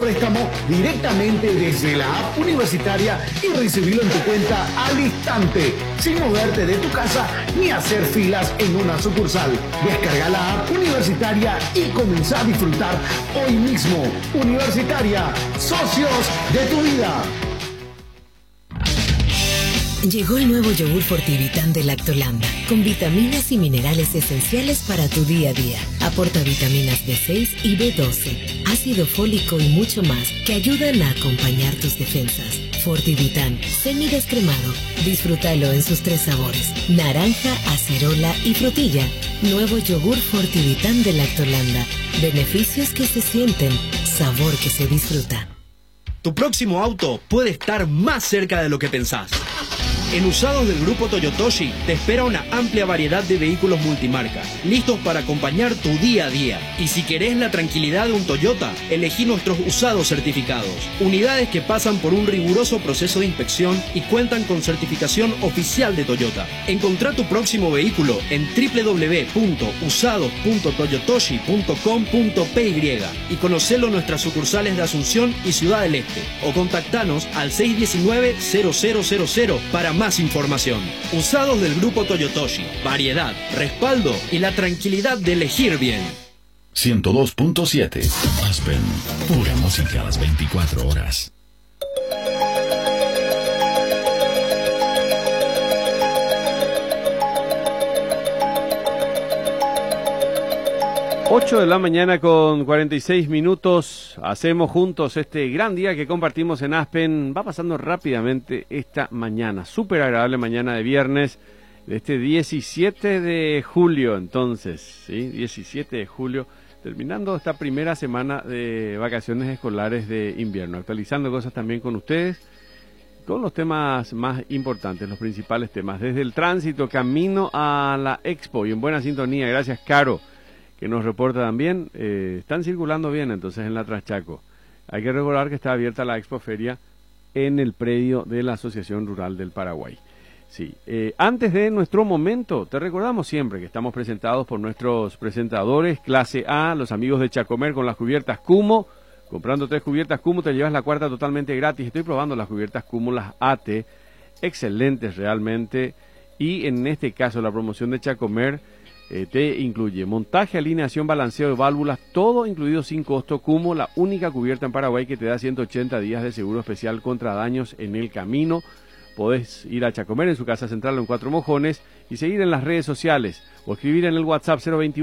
préstamo directamente desde la app universitaria y recibirlo en tu cuenta al instante, sin moverte de tu casa ni hacer filas en una sucursal. Descarga la app universitaria y comienza a disfrutar hoy mismo. Universitaria, socios de tu vida. Llegó el nuevo yogur Fortivitán de Lactolanda, con vitaminas y minerales esenciales para tu día a día. Aporta vitaminas B6 y B12, ácido fólico y mucho más que ayudan a acompañar tus defensas. Fortivitán, semidescremado. Disfrútalo en sus 3 sabores: naranja, acerola y frutilla. Nuevo yogur Fortivitán de Lactolanda. Beneficios que se sienten, sabor que se disfruta. Tu próximo auto puede estar más cerca de lo que pensás. En Usados del Grupo Toyotoshi te espera una amplia variedad de vehículos multimarca, listos para acompañar tu día a día. Y si querés la tranquilidad de un Toyota, elegí nuestros usados certificados. Unidades que pasan por un riguroso proceso de inspección y cuentan con certificación oficial de Toyota. Encontrá tu próximo vehículo en www.usados.toyotoshi.com.py y conocelo en nuestras sucursales de Asunción y Ciudad del Este. O contactanos al 619-0000 para más información. Usados del Grupo Toyotoshi. Variedad, respaldo y la tranquilidad de elegir bien. 102.7 Aspen. Pura música a las 24 horas. Ocho de la mañana con 46 minutos, hacemos juntos este gran día que compartimos en Aspen. Va pasando rápidamente esta mañana, súper agradable mañana de viernes, de este 17 de julio, entonces, ¿sí? 17 de julio, terminando esta primera semana de vacaciones escolares de invierno, actualizando cosas también con ustedes, con los temas más importantes, los principales temas, desde el tránsito, camino a la Expo, y en buena sintonía, gracias Caro, que nos reporta también, están circulando bien entonces en la Traschaco. Hay que recordar que está abierta la Expoferia en el predio de la Asociación Rural del Paraguay. Sí, antes de nuestro momento, te recordamos siempre que estamos presentados por nuestros presentadores, clase A, los amigos de Chacomer con las cubiertas Cumo. Comprando 3 cubiertas Cumo te llevas la cuarta totalmente gratis. Estoy probando las cubiertas Cumo, las AT, excelentes realmente. Y en este caso la promoción de Chacomer te incluye montaje, alineación, balanceo de válvulas, todo incluido sin costo. Cumo, la única cubierta en Paraguay que te da 180 días de seguro especial contra daños en el camino. Podés ir a Chacomer en su casa central en Cuatro Mojones y seguir en las redes sociales o escribir en el WhatsApp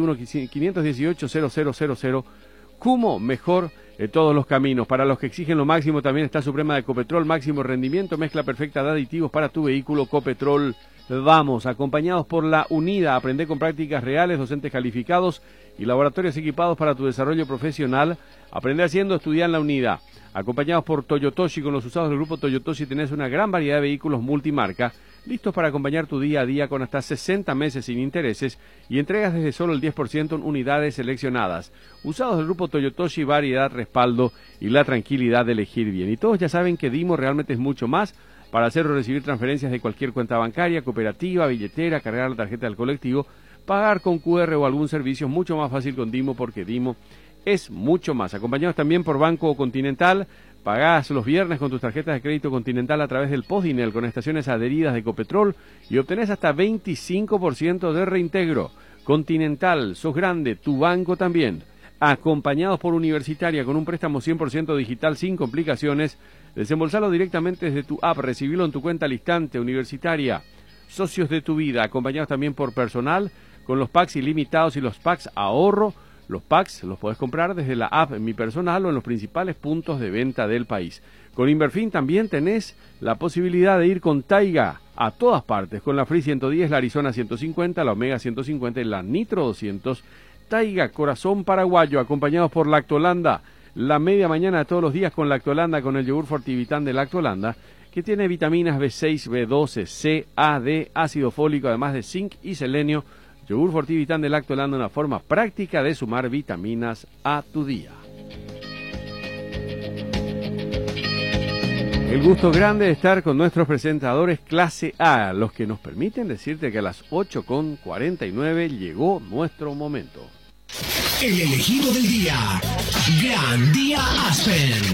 021-518-0000. Cumo, mejor de todos los caminos. Para los que exigen lo máximo también está Suprema de Copetrol, máximo rendimiento, mezcla perfecta de aditivos para tu vehículo. Copetrol. Vamos, acompañados por la UNIDA, aprender con prácticas reales, docentes calificados y laboratorios equipados para tu desarrollo profesional. Aprende haciendo, estudia en la UNIDA. Acompañados por Toyotoshi, con los usados del Grupo Toyotoshi tenés una gran variedad de vehículos multimarca, listos para acompañar tu día a día con hasta 60 meses sin intereses y entregas desde solo el 10% en unidades seleccionadas. Usados del Grupo Toyotoshi, variedad, respaldo y la tranquilidad de elegir bien. Y todos ya saben que Dimo realmente es mucho más. Para hacer o recibir transferencias de cualquier cuenta bancaria, cooperativa, billetera, cargar la tarjeta del colectivo, pagar con QR o algún servicio, mucho más fácil con Dimo, porque Dimo es mucho más. Acompañados también por Banco Continental, pagás los viernes con tus tarjetas de crédito Continental a través del Postdinel con estaciones adheridas de Copetrol y obtenés hasta 25% de reintegro. Continental, sos grande, tu banco también. Acompañados por Universitaria con un préstamo 100% digital sin complicaciones. Desembolsalo directamente desde tu app, recibilo en tu cuenta al instante. Universitaria, socios de tu vida. Acompañados también por Personal con los packs ilimitados y los packs ahorro. Los packs los podés comprar desde la app Mi Personal o en los principales puntos de venta del país. Con Inverfin también tenés la posibilidad de ir con Taiga a todas partes, con la Free 110, la Arizona 150, la Omega 150 y la Nitro 200. Taiga, corazón paraguayo, acompañados por Lactolanda, la media mañana de todos los días con Lactolanda, con el yogur Fortivitán de Lactolanda, que tiene vitaminas B6, B12, C, A, D, ácido fólico, además de zinc y selenio. Yogur Fortivitán de Lactolanda, una forma práctica de sumar vitaminas a tu día. El gusto grande de estar con nuestros presentadores clase A, los que nos permiten decirte que a las 8:49 llegó nuestro momento. El elegido del día. Gran Día Aspen.